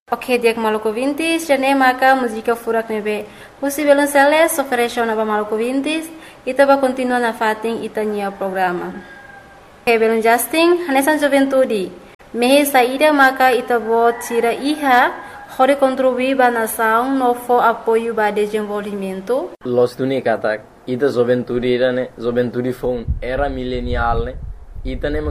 Ok, dia maluco 20, jane maka música furak nebe. Husi belum selesai, oferecer na maluco 20, ita ba continua na fating ita nia programa. Ok, belum Justin, hanesan juventude. Mehe saída maka ita bo tira iha, hore contribuir ba nação no for apoio ba desenvolvimento. Los tuni kata, ita juventude era ne, juventude foi era milenial ne, ita ne